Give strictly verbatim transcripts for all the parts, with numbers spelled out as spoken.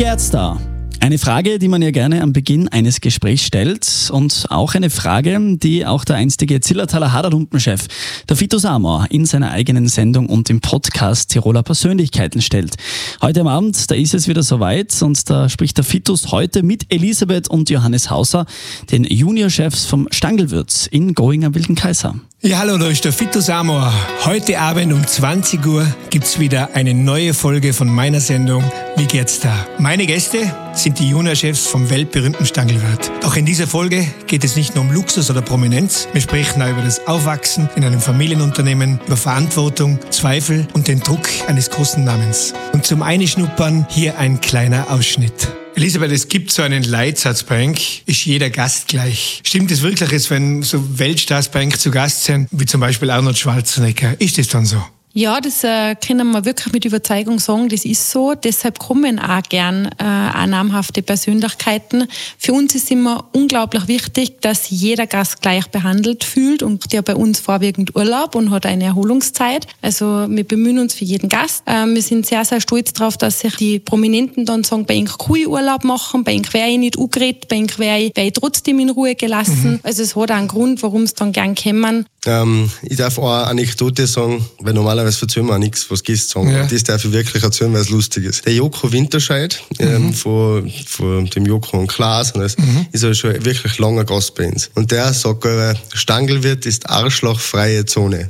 geht's da? Eine Frage, die man ja gerne am Beginn eines Gesprächs stellt und auch eine Frage, die auch der einstige Zillertaler Haderlumpenchef, der Vito Samor, in seiner eigenen Sendung und im Podcast Tiroler Persönlichkeiten stellt. Heute am Abend, da ist es wieder soweit und da spricht der Vitus heute mit Elisabeth und Johannes Hauser, den Juniorchefs vom Stangelwürz in Going am Wilden Kaiser. Ja, hallo, da ist der Vito Samor. Heute Abend um zwanzig Uhr gibt's wieder eine neue Folge von meiner Sendung Wie geht's da? Meine Gäste sind die Juniorchefs vom weltberühmten Stangelwirt. Doch in dieser Folge geht es nicht nur um Luxus oder Prominenz. Wir sprechen auch über das Aufwachsen in einem Familienunternehmen, über Verantwortung, Zweifel und den Druck eines großen Namens. Und zum Einschnuppern hier ein kleiner Ausschnitt. Elisabeth, es gibt so einen Leitsatz bei euch, ist jeder Gast gleich. Stimmt es wirklich, jetzt, wenn so Weltstars bei euch zu Gast sind, wie zum Beispiel Arnold Schwarzenegger, ist das dann so? Ja, das äh, können wir wirklich mit Überzeugung sagen, das ist so. Deshalb kommen auch gern äh, auch namhafte Persönlichkeiten. Für uns ist immer unglaublich wichtig, dass jeder Gast gleich behandelt fühlt und der bei uns vorwiegend Urlaub und hat eine Erholungszeit. Also wir bemühen uns für jeden Gast. Äh, wir sind sehr, sehr stolz darauf, dass sich die Prominenten dann sagen, bei ihnen kann ich Urlaub machen, bei ihnen wäre ich nicht angeredet, bei ihnen wäre ich, wäre ich trotzdem in Ruhe gelassen. Mhm. Also es hat auch einen Grund, warum sie dann gern kommen. Ähm, ich darf auch eine Anekdote sagen, weil normalerweise erzählen wir auch nichts, was Gäste sagen. Ja. Das darf ich wirklich erzählen, weil es lustig ist. Der Joko Winterscheid, mhm. ähm, von, von dem Joko und Klaas, und das mhm. ist ja schon wirklich langer Gast bei uns. Und der sagt, äh, Stangelwirt ist arschlochfreie Zone.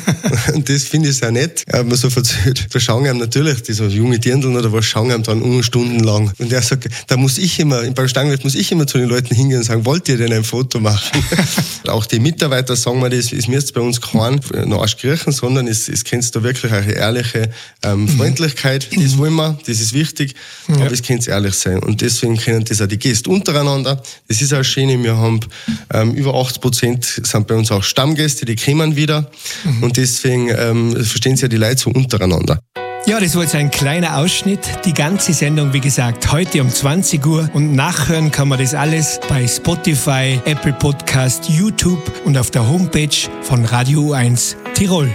Und das finde ich sehr nett. Er hat mir so erzählt. Da schauen ihm natürlich, diese junge Dirndln oder was, schauen ihm dann um stundenlang. Und er sagt, da muss ich immer, beim Stangelwirt muss ich immer zu den Leuten hingehen und sagen, wollt ihr denn ein Foto machen? Auch die Mitarbeiter sagen mir, das ist mir jetzt bei uns kein Arschkriechen, sondern es, es kennst du wirklich eine ehrliche ähm, Freundlichkeit. Das wollen wir, das ist wichtig, ja. Aber es kann ehrlich sein. Und deswegen kennen das auch die Gäste untereinander. Das ist auch schön. Wir haben ähm, über achtzig Prozent sind bei uns auch Stammgäste, die kommen wieder. Mhm. Und deswegen ähm, verstehen sich ja die Leute so untereinander. Ja, das war jetzt ein kleiner Ausschnitt. Die ganze Sendung, wie gesagt, heute um zwanzig Uhr. Und nachhören kann man das alles bei Spotify, Apple Podcast, YouTube und auf der Homepage von Radio U eins Tirol.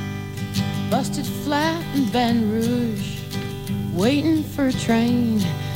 Busted flat in Baton Rouge, waiting for a train.